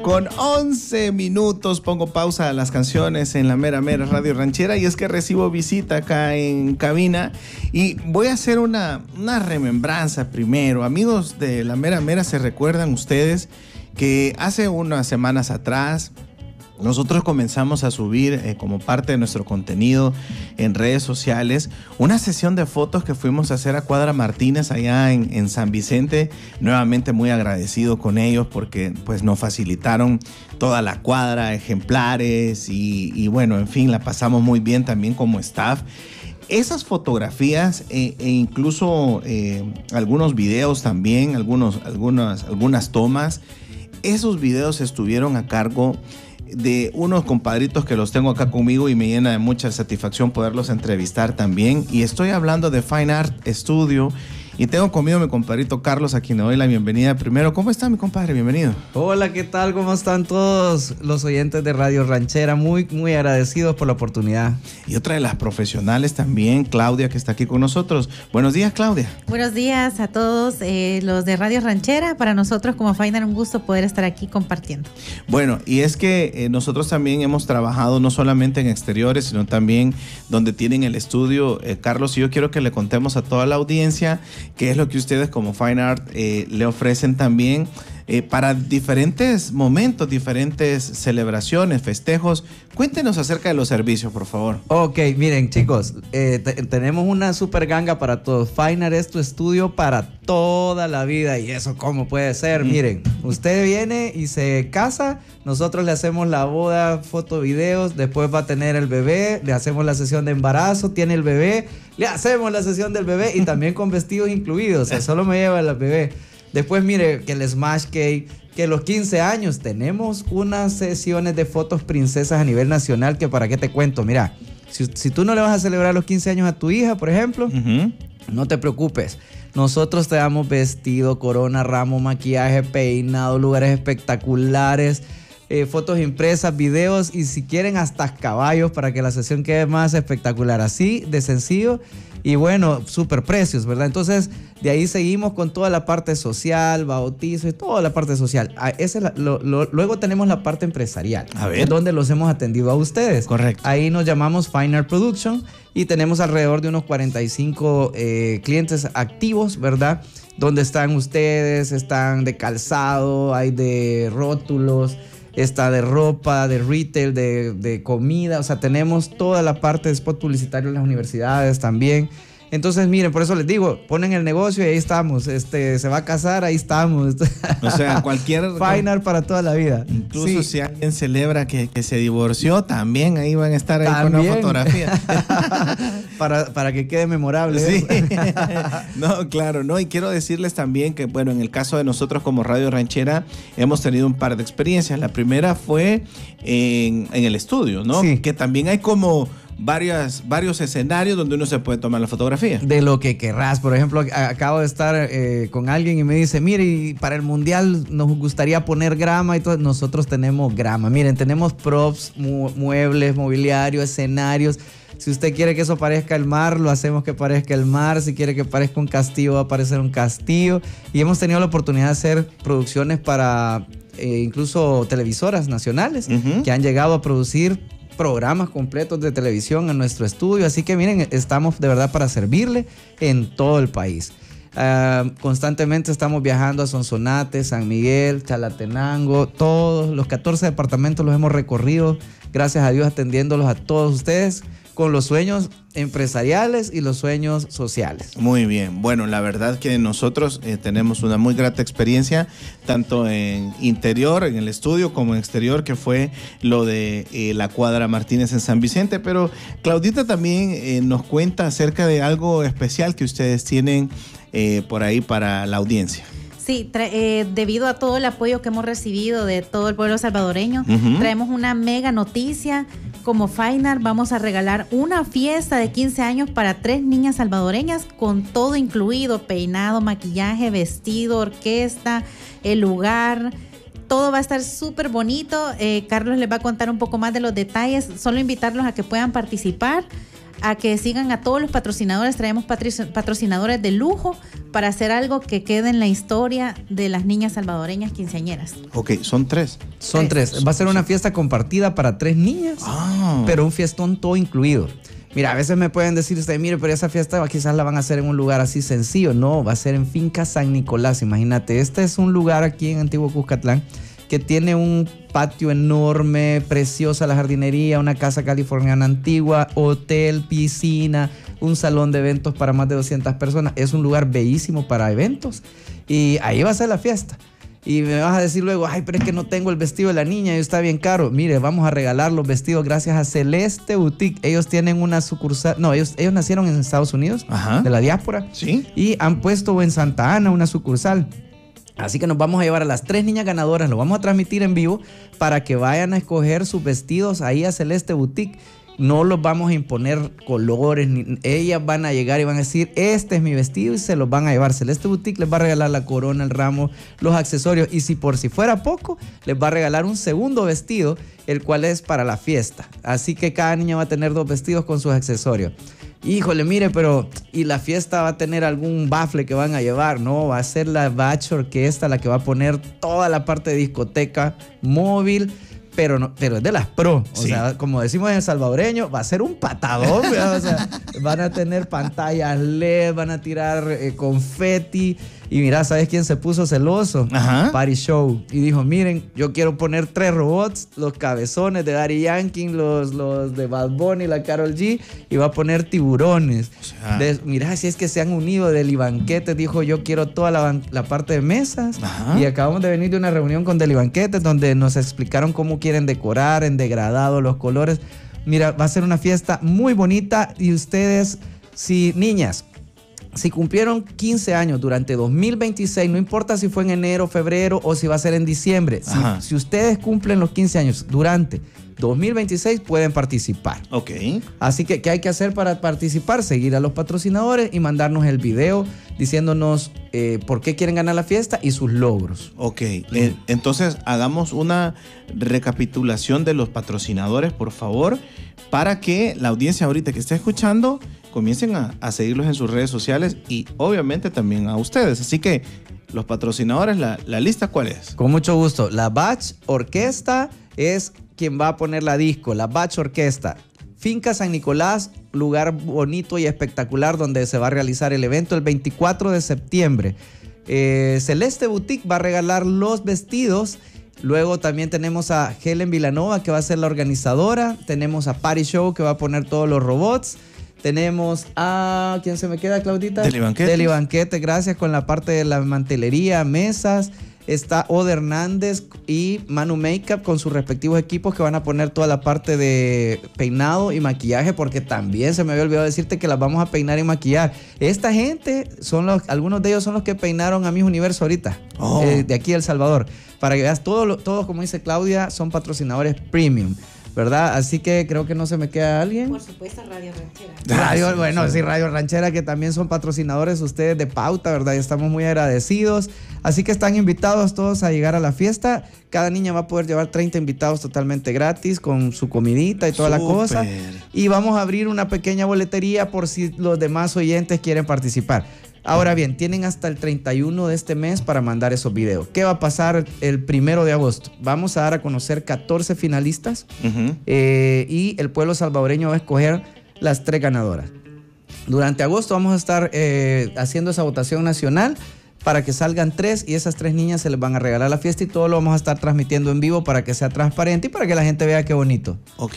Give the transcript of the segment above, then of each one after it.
con 11 minutos. Pongo pausa a las canciones en la Mera Mera Radio Ranchera y es que recibo visita acá en cabina y voy a hacer una remembranza primero. Amigos de la Mera Mera, ¿se recuerdan ustedes que hace unas semanas atrás nosotros comenzamos a subir como parte de nuestro contenido en redes sociales una sesión de fotos que fuimos a hacer a Cuadra Martínez allá en San Vicente? Nuevamente muy agradecido con ellos porque pues nos facilitaron toda la cuadra, ejemplares y bueno, en fin, la pasamos muy bien también como staff. Esas fotografías e incluso algunos videos también, algunas tomas, esos videos estuvieron a cargo de unos compadritos que los tengo acá conmigo y me llena de mucha satisfacción poderlos entrevistar también. Y estoy hablando de Fine Art Studio y tengo conmigo a mi compadrito Carlos, a quien le doy la bienvenida primero. ¿Cómo está mi compadre? Bienvenido. Hola, ¿qué tal? ¿Cómo están todos los oyentes de Radio Ranchera? Muy, muy agradecidos por la oportunidad. Y otra de las profesionales también, Claudia, que está aquí con nosotros. Buenos días, Claudia. Buenos días a todos los de Radio Ranchera. Para nosotros como Fine Art un gusto poder estar aquí compartiendo. Bueno, y es que nosotros también hemos trabajado no solamente en exteriores, sino también donde tienen el estudio. Carlos, y yo quiero que le contemos a toda la audiencia qué es lo que ustedes como Fine Art le ofrecen también para diferentes momentos, diferentes celebraciones, festejos. Cuéntenos acerca de los servicios, por favor. Ok, miren chicos, tenemos una super ganga para todos. Fine Art es tu estudio para toda la vida. ¿Y eso cómo puede ser? Miren, usted viene y se casa, nosotros le hacemos la boda, foto, videos, después va a tener el bebé, le hacemos la sesión de embarazo, tiene el bebé, le hacemos la sesión del bebé y también con vestidos incluidos, o sea, solo me lleva el bebé. Después mire que el Smash Cake, que los 15 años tenemos unas sesiones de fotos princesas a nivel nacional que para qué te cuento. Mira, si tú no le vas a celebrar los 15 años a tu hija, por ejemplo, no te preocupes. Nosotros te damos vestido, corona, ramo, maquillaje, peinado, lugares espectaculares, fotos impresas, videos y si quieren hasta caballos para que la sesión quede más espectacular. Así de sencillo. Y bueno, super precios, ¿verdad? Entonces, de ahí seguimos con toda la parte social, bautizo y toda la parte social. Luego tenemos la parte empresarial, a ver, donde los hemos atendido a ustedes. Correcto. Ahí nos llamamos Fine Art Production y tenemos alrededor de unos 45 clientes activos, ¿verdad? Donde están ustedes, están de calzado, hay de rótulos, está de ropa, de retail, de comida, o sea, tenemos toda la parte de spot publicitario en las universidades también. Entonces, miren, por eso les digo, ponen el negocio y ahí estamos. Se va a casar, ahí estamos. O sea, cualquier Fine Art para toda la vida. Incluso si alguien celebra que se divorció, también ahí van a estar ahí con una fotografía. para que quede memorable. Sí. No, claro, no. Y quiero decirles también que, bueno, en el caso de nosotros como Radio Ranchera, hemos tenido un par de experiencias. La primera fue en el estudio, ¿no? Sí. Que también hay como varios escenarios donde uno se puede tomar la fotografía. De lo que querrás. Por ejemplo, acabo de estar con alguien y me dice, mire, y para el mundial nos gustaría poner grama y todo. Nosotros tenemos grama. Miren, tenemos props, muebles, mobiliario, escenarios. Si usted quiere que eso parezca el mar, lo hacemos que parezca el mar. Si quiere que parezca un castillo, va a parecer un castillo. Y hemos tenido la oportunidad de hacer producciones para incluso televisoras nacionales que han llegado a producir programas completos de televisión en nuestro estudio. Así que miren, estamos de verdad para servirle en todo el país. Constantemente estamos viajando a Sonsonate, San Miguel, Chalatenango, todos los 14 departamentos los hemos recorrido, gracias a Dios atendiéndolos a todos ustedes con los sueños empresariales y los sueños sociales. Muy bien. Bueno, la verdad que nosotros tenemos una muy grata experiencia, tanto en interior, en el estudio, como en exterior, que fue lo de la Cuadra Martínez en San Vicente. Pero Claudita también nos cuenta acerca de algo especial que ustedes tienen por ahí para la audiencia. Sí, debido a todo el apoyo que hemos recibido de todo el pueblo salvadoreño, traemos una mega noticia. Como Fine Art vamos a regalar una fiesta de 15 años para 3 niñas salvadoreñas con todo incluido, peinado, maquillaje, vestido, orquesta, el lugar. Todo va a estar súper bonito. Carlos les va a contar un poco más de los detalles. Solo invitarlos a que puedan participar. a que sigan a todos los patrocinadores. Traemos patrocinadores de lujo para hacer algo que quede en la historia de las niñas salvadoreñas quinceañeras. Ok, son 3. Son 3. Va a ser una fiesta compartida para 3 niñas, pero un fiestón todo incluido. Mira, a veces me pueden decir ustedes, mire, pero esa fiesta quizás la van a hacer en un lugar así sencillo. No, va a ser en Finca San Nicolás. Imagínate, este es un lugar aquí en Antiguo Cuscatlán que tiene un patio enorme, preciosa la jardinería, una casa californiana antigua, hotel, piscina, un salón de eventos para más de 200 personas. Es un lugar bellísimo para eventos y ahí va a ser la fiesta. Y me vas a decir luego, ay, pero es que no tengo el vestido de la niña y está bien caro. Mire, vamos a regalar los vestidos gracias a Celeste Boutique. Ellos tienen una sucursal, no, ellos nacieron en Estados Unidos, de la diáspora. Sí. Y han puesto en Santa Ana una sucursal. Así que nos vamos a llevar a las 3 niñas ganadoras, lo vamos a transmitir en vivo para que vayan a escoger sus vestidos ahí a Celeste Boutique. No los vamos a imponer colores, ellas van a llegar y van a decir, este es mi vestido, y se los van a llevar. Celeste Boutique les va a regalar la corona, el ramo, los accesorios, y si por si fuera poco, les va a regalar un segundo vestido, el cual es para la fiesta. Así que cada niña va a tener 2 vestidos con sus accesorios. Híjole, mire, pero ¿y la fiesta va a tener algún bafle que van a llevar? No, va a ser la Bach Orquesta la que va a poner toda la parte de discoteca móvil, pero es de las pro. O sea, como decimos en salvadoreño, va a ser un patadón. O sea, van a tener pantallas LED, van a tirar confeti. Y mira, ¿sabes quién se puso celoso? Party Show. Y dijo, miren, yo quiero poner 3 robots, los cabezones de Daddy Yankee, los de Bad Bunny, la Karol G, y va a poner tiburones. O sea, mira, si es que se han unido Deli Banquetes, dijo, yo quiero toda la parte de mesas. Y acabamos de venir de una reunión con Deli Banquetes donde nos explicaron cómo quieren decorar en degradado los colores. Mira, va a ser una fiesta muy bonita y ustedes, niñas, si cumplieron 15 años durante 2026, no importa si fue en enero, febrero o si va a ser en diciembre, si ustedes cumplen los 15 años durante 2026 pueden participar. Ok. Así que, ¿qué hay que hacer para participar? Seguir a los patrocinadores y mandarnos el video diciéndonos por qué quieren ganar la fiesta y sus logros. Ok. Entonces, hagamos una recapitulación de los patrocinadores, por favor, para que la audiencia ahorita que está escuchando comiencen a seguirlos en sus redes sociales y obviamente también a ustedes. Así que los patrocinadores, la lista, ¿cuál es? Con mucho gusto. La Bach Orquesta es quien va a poner la disco, la Bach Orquesta. Finca San Nicolás, lugar bonito y espectacular donde se va a realizar el evento el 24 de septiembre. Celeste Boutique va a regalar los vestidos. Luego también tenemos a Helen Villanova, que va a ser la organizadora. Tenemos a Party Show, que va a poner todos los robots. Tenemos a... ¿quién se me queda, Claudita? Deli Banquetes. Deli Banquetes, gracias, con la parte de la mantelería, mesas. Está Ode Hernández y Manu Makeup con sus respectivos equipos que van a poner toda la parte de peinado y maquillaje, porque también se me había olvidado decirte que las vamos a peinar y maquillar. Esta gente, algunos de ellos son los que peinaron a Miss Universo ahorita, de aquí de El Salvador. Para que veas, todos, como dice Claudia, son patrocinadores premium, ¿verdad? Así que creo que no se me queda alguien. Por supuesto, Radio Ranchera. Radio Ranchera, que también son patrocinadores ustedes de Pauta, ¿verdad? Y estamos muy agradecidos. Así que están invitados todos a llegar a la fiesta. Cada niña va a poder llevar 30 invitados totalmente gratis con su comidita y toda la cosa. Y vamos a abrir una pequeña boletería por si los demás oyentes quieren participar. Ahora bien, tienen hasta el 31 de este mes para mandar esos videos. ¿Qué va a pasar el 1 de agosto? Vamos a dar a conocer 14 finalistas y el pueblo salvadoreño va a escoger las 3 ganadoras. Durante agosto vamos a estar haciendo esa votación nacional para que salgan 3 y esas 3 niñas se les van a regalar la fiesta y todo lo vamos a estar transmitiendo en vivo para que sea transparente y para que la gente vea qué bonito. Ok,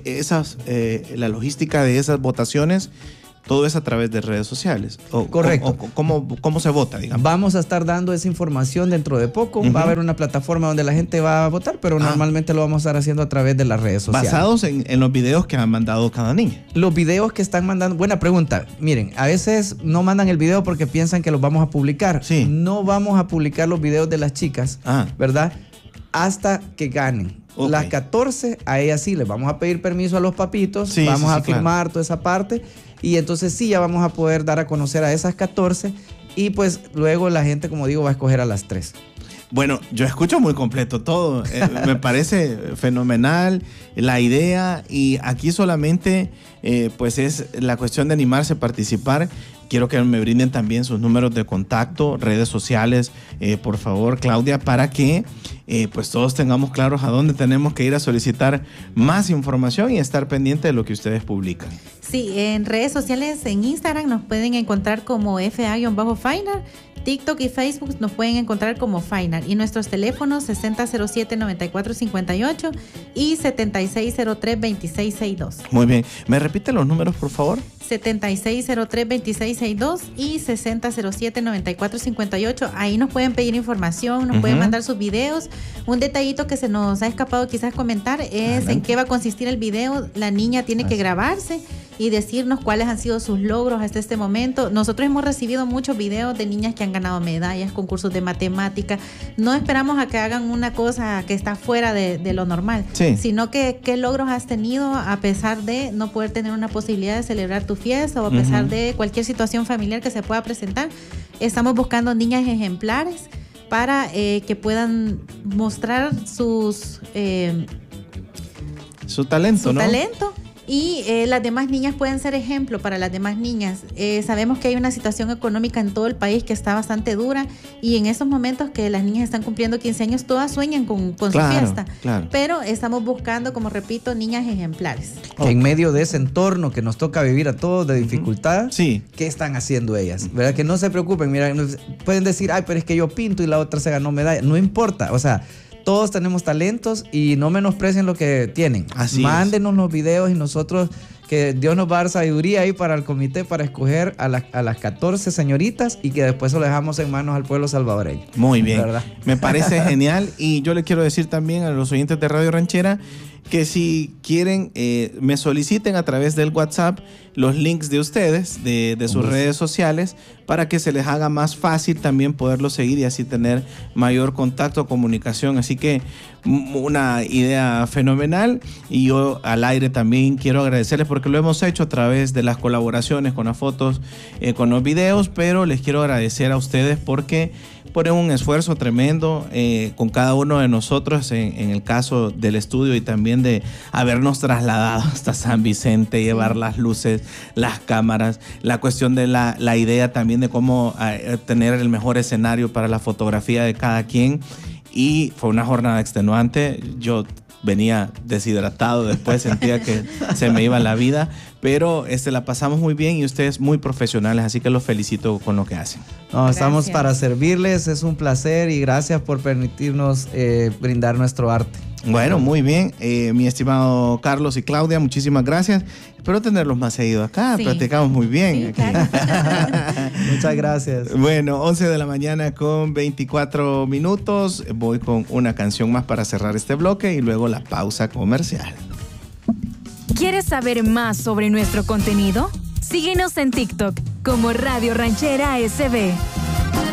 la logística de esas votaciones... Todo es a través de redes sociales. Correcto. ¿Cómo se vota, digamos? Vamos a estar dando esa información dentro de poco. Va a haber una plataforma donde la gente va a votar, pero normalmente lo vamos a estar haciendo a través de las redes sociales. Basados en los videos que han mandado cada niña. Los videos que están mandando... Buena pregunta. Miren, a veces no mandan el video porque piensan que los vamos a publicar. Sí. No vamos a publicar los videos de las chicas, ¿verdad? Hasta que ganen. Okay. Las 14, a ellas sí les vamos a pedir permiso a los papitos. Vamos a firmar toda esa parte. Y entonces sí, ya vamos a poder dar a conocer a esas 14 y pues luego la gente, como digo, va a escoger a las 3. Bueno, yo escucho muy completo todo. Me parece fenomenal la idea y aquí solamente pues es la cuestión de animarse a participar. Quiero que me brinden también sus números de contacto, redes sociales, por favor, Claudia, para que pues todos tengamos claros a dónde tenemos que ir a solicitar más información y estar pendiente de lo que ustedes publican. Sí, en redes sociales, en Instagram nos pueden encontrar como FA-Finer, TikTok y Facebook nos pueden encontrar como Finer, y nuestros teléfonos 6007-9458 y 7603-2662. Muy bien, ¿me repite los números, por favor? 7603-2662 y 6007-9458. Ahí nos pueden pedir información, nos pueden mandar sus videos. Un detallito que se nos ha escapado quizás comentar es en qué va a consistir el video. La niña tiene que grabarse y decirnos cuáles han sido sus logros hasta este momento. Nosotros hemos recibido muchos videos de niñas que han ganado medallas, concursos de matemática. No esperamos a que hagan una cosa que está fuera de lo normal, sino que qué logros has tenido a pesar de no poder tener una posibilidad de celebrar tu fiesta o a pesar de cualquier situación familiar que se pueda presentar. Estamos buscando niñas ejemplares para que puedan mostrar su talento, ¿no? Y las demás niñas pueden ser ejemplo para las demás niñas. Sabemos que hay una situación económica en todo el país que está bastante dura, y en esos momentos que las niñas están cumpliendo 15 años, todas sueñan con su fiesta. Claro. Pero estamos buscando, como repito, niñas ejemplares. En medio de ese entorno que nos toca vivir a todos de dificultad, ¿qué están haciendo ellas? ¿Verdad? Que no se preocupen, mira, pueden decir, ay, pero es que yo pinto y la otra se ganó medalla. No importa, o sea, todos tenemos talentos y no menosprecien lo que tienen. Mándenos los videos y nosotros, que Dios nos va a dar sabiduría ahí para el comité para escoger a las 14 señoritas y que después lo dejamos en manos al pueblo salvadoreño. Muy bien, ¿verdad? Me parece genial, y yo le quiero decir también a los oyentes de Radio Ranchera que si quieren me soliciten a través del WhatsApp los links de ustedes, de sus redes sociales, para que se les haga más fácil también poderlos seguir y así tener mayor contacto, comunicación. Así que una idea fenomenal, y yo al aire también quiero agradecerles porque lo hemos hecho a través de las colaboraciones con las fotos, con los videos, pero les quiero agradecer a ustedes porque ponen un esfuerzo tremendo con cada uno de nosotros en el caso del estudio, y también de habernos trasladado hasta San Vicente, llevar las luces, las cámaras, la cuestión de la idea también de cómo tener el mejor escenario para la fotografía de cada quien. Y fue una jornada extenuante. Yo venía deshidratado, después sentía que se me iba la vida, pero la pasamos muy bien y ustedes muy profesionales, así que los felicito con lo que hacen. No, estamos para servirles, es un placer y gracias por permitirnos brindar nuestro arte. Bueno, muy bien, mi estimado Carlos y Claudia, muchísimas gracias. Espero tenerlos más seguido acá, platicamos muy bien. Sí, claro. Muchas gracias. Bueno, 11 de la mañana con 24 minutos. Voy con una canción más para cerrar este bloque y luego la pausa comercial. ¿Quieres saber más sobre nuestro contenido? Síguenos en TikTok como Radio Ranchera SB.